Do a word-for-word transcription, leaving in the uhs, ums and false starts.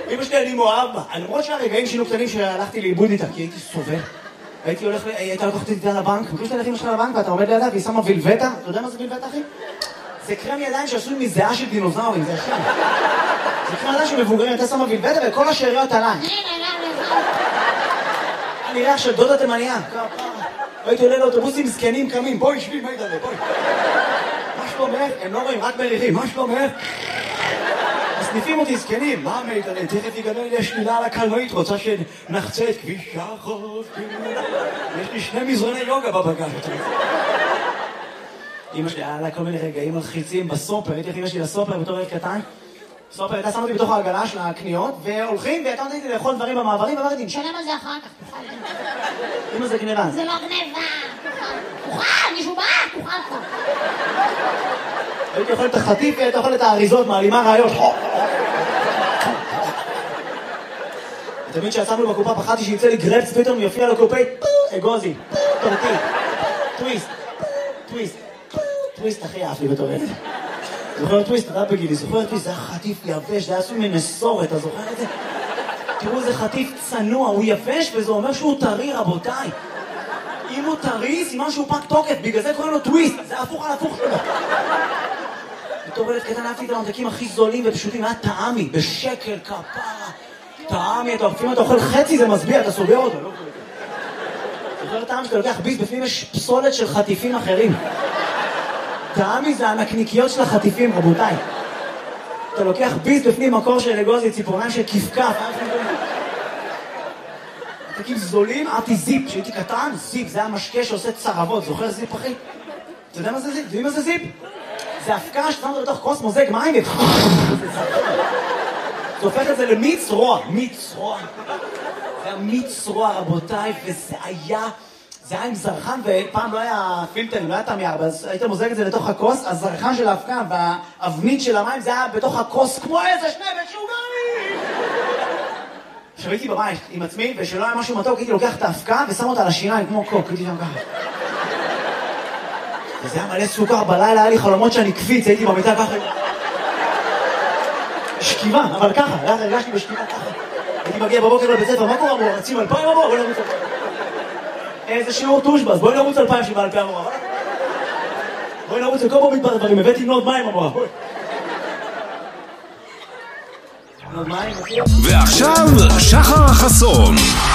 אמא שלי אני מאוהב בה. למרות שהרגעים שינו קטנים שהלכתי לאיבוד איתה, כי הייתי סובל. הייתי הולך, הייתה לקוחת איתה לבנק, מכיר שאתה הולך אמא שלך לבנק ואתה עומד לידה והיא שמה וילבטה? אתה יודע מה זה וילבטה, אחי? זה קרם ידיים שעשוי מזיעה של דינוזאורים, זה השם. זה קרם ידיים של מבוגרים, אתה שמה וילבטה וכל השאריות עליי. אני ריח של דודה תימניה. הייתי עולה לאוטובוסים זקנים קמים, בואי שבי, מה ידעלה, בואי. מה שלומך? הם לא רואים, רק מריחים, מה שלומך? מסניפים אותי זקנים, מה מידעלה? תכף יגדל לי השלילה על הקלנועית, רוצה שנחצה את כביש החוף. יש לי שני מזרוני יוגה בבגז. אמא שלי, היה לה כל מיני רגעים מלחיצים בסופר, הייתי הכי אמא שלי לסופר בתור ילד קטן. סופר, הייתה שמה אותי בתוך העגלה של הקניות, והולכים, והייתה נותנת לי לאכול דברים במעברים, ואמרתי, נשלם על זה אחר כך, תוכל. אמא זה גניבה. זה לא גניבה, תוכל, מישהו בא, תוכל פה. הייתי אוכל את החטיף, והייתי אוכל את האריזות, מעלימה רעיון. תמיד שיצאנו בקופה, פחדתי שיצא לי גרפס, פתאום יופיע לקופי, אגוזי, טורטי, טוויסט, טוויסט, טוויסט הכי אהב לי בתור ילד. זוכר טוויסט, אתה בגילי, זוכר טוויסט, זה היה חטיף יבש, זה היה עשוי מנסורת, אתה זוכר את זה? תראו, זה חטיף צנוע, הוא יבש וזה אומר שהוא טרי, רבותיי. אם הוא טרי, סימן שהוא פג תוקף, בגלל זה קוראים לו טוויסט, זה הפוך על הפוך שלו. בתור ילד קטן אהבתי את הממתקים הכי זולים ופשוטים, היה טעמי, בשקל, כפרה. טעמי, אתה אוכפים, אתה אוכל חצי, זה מסביע, אתה סוגר אותו, לא? זוכר טעם שאתה לוקח ביס, בפנים יש פסולת של חטיפים אחרים. טעמי זה הנקניקיות של החטיפים, רבותיי. אתה לוקח ביס בפנים מקור של אגוזי, ציפורניים של כפכף. ממתקים זולים, אהבתי זיפ, כשהייתי קטן, זיפ, זה היה משקה שעושה צרבות, זוכר זיפ אחי? אתה יודע מה זה זיפ? יודעים מה זה זיפ? זה הפקה ששמת בתוך כוס מוזג מים ו... זה הופך את זה למיץ רוע, מיץ רוע. זה היה מיץ רוע, רבותיי, וזה היה... זה היה עם זרחן, ופעם לא היה פילטר, לא היה תמי ארבע, אז היית מוזג את זה לתוך הכוס, הזרחן של ההפקה והאבנית של המים, זה היה בתוך הכוס כמו איזה שני משוגעים! עכשיו הייתי בבית עם עצמי, ושלא היה משהו מתוק, הייתי לוקח את ההפקה ושם אותה על השיניים כמו קוק, הייתי שם ככה. וזה היה מלא סוכר, בלילה היה לי חלומות שאני קפיץ, הייתי במיטה ככה. שכיבה, אבל ככה, הרגשתי בשכיבה ככה. הייתי מגיע בבוקר לבית ספר, מה קורה בו? רצים אלפיים הבוא, בואי נרוץ אלפיים. איזה שיעור טושבס, בואי נרוץ אלפיים שבעה אלפיים המורה. בואי נרוץ לכל פה מתבר דברים, הבאתי נוד מים המורה, בואי. נוד מים, ועכשיו, שחר חסון.